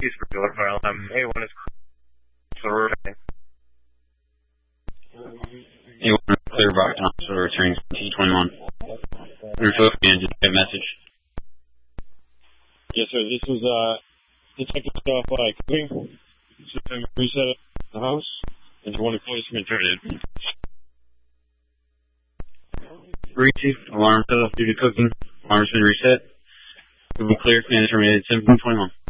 East regular file. A1 is clear. A1 is clear, Brockton officer returning T21. Understood, did you get a message? Yes, sir. This is Detective Stuff cooking. System reset at the house. And you want to close from internet. Receive. Alarm set off due to cooking. Alarm's been reset. Moving clear. Command terminated 1721.